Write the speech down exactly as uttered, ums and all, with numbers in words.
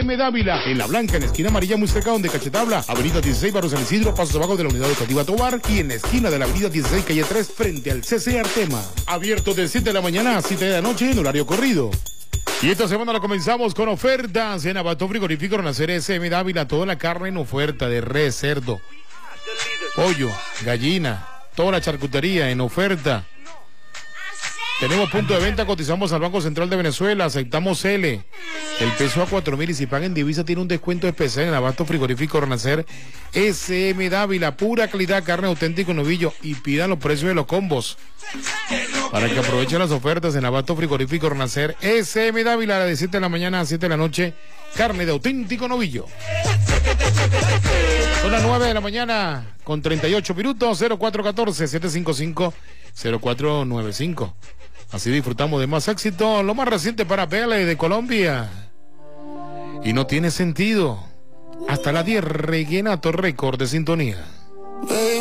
M Dávila, en La Blanca, en la esquina amarilla muy cerca donde Cachetabla, avenida dieciséis, Barrio San Isidro, pasos abajo de la unidad educativa Tobar, y en la esquina de la avenida dieciséis, calle tres, frente al C C Artema. Abierto de siete de la mañana a siete de la noche en horario corrido. Y esta semana la comenzamos con ofertas en Abasto Frigorífico Renacer S M Dávila. Toda la carne en oferta de res, cerdo, pollo, gallina, toda la charcutería en oferta. Tenemos punto de venta, cotizamos al Banco Central de Venezuela, aceptamos L. El peso a cuatro mil y si pagan divisa tiene un descuento especial en Abasto Frigorífico Renacer S M Dávila. Pura calidad, carne auténtica, novillo, y pidan los precios de los combos para que aprovechen las ofertas en Abasto Frigorífico Renacer S M Dávila, de siete de la mañana a siete de la noche, carne de auténtico novillo. Son las nueve de la mañana con treinta y ocho minutos. Cero cuatro uno cuatro, siete cinco cinco, cero cuatro nueve cinco. Así disfrutamos de más éxito. Lo más reciente para Pele de Colombia. Y no tiene sentido. Hasta las diez, Reguenato Récord de sintonía.